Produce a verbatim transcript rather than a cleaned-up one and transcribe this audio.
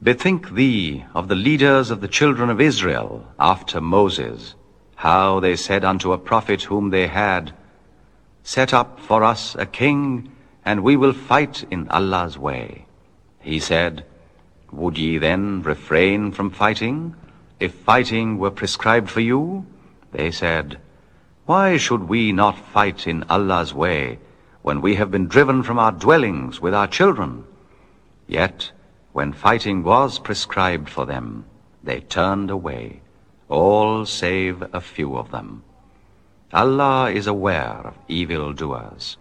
Bethink thee of the leaders of the children of Israel after Moses, how they said unto a prophet whom they had, Set up for us a king, and we will fight in Allah's way. He said, Would ye then refrain from fighting, if fighting were prescribed for you? They said, Why should we not fight in Allah's way, when we have been driven from our dwellings with our children? Yet, when fighting was prescribed for them, they turned away, all save a few of them. Allah is aware of evildoers.